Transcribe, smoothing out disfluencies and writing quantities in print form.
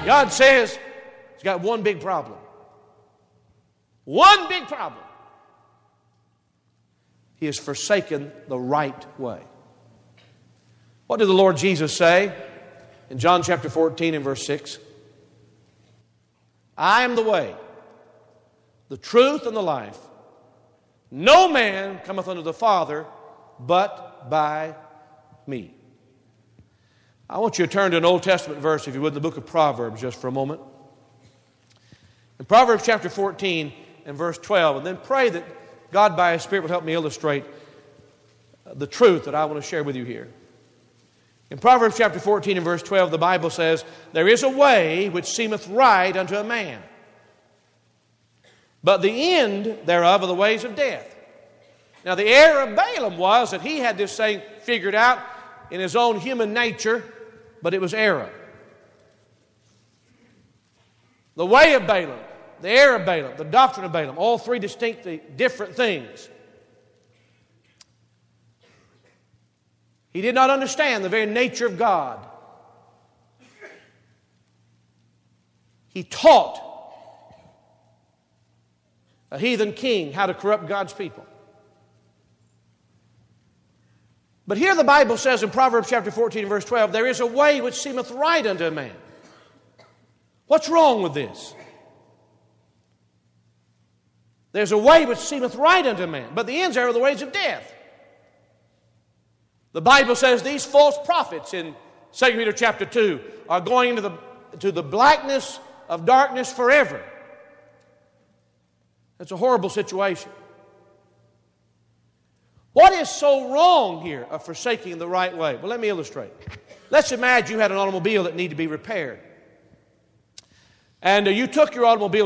God says He's got one big problem. One big problem. He has forsaken the right way. What did the Lord Jesus say in John chapter 14 and verse 6? I am the way, the truth, and the life. No man cometh unto the Father but by me. I want you to turn to an Old Testament verse, if you would, in the book of Proverbs just for a moment. In Proverbs chapter 14 and verse 12, and then pray that God by His Spirit will help me illustrate the truth that I want to share with you here. In Proverbs chapter 14 and verse 12, the Bible says, there is a way which seemeth right unto a man, but the end thereof are the ways of death. Now the error of Balaam was that he had this thing figured out in his own human nature, but it was error. The way of Balaam, the error of Balaam, the doctrine of Balaam, all three distinctly different things. He did not understand the very nature of God. He taught a heathen king how to corrupt God's people. But here the Bible says in Proverbs chapter 14 and verse 12, there is a way which seemeth right unto a man. What's wrong with this? There's a way which seemeth right unto a man, but the ends are the ways of death. The Bible says these false prophets in 2 Peter chapter 2 are going into the blackness of darkness forever. It's a horrible situation. What is so wrong here of forsaking the right way? Well, let me illustrate. Let's imagine you had an automobile that needed to be repaired. And you took your automobile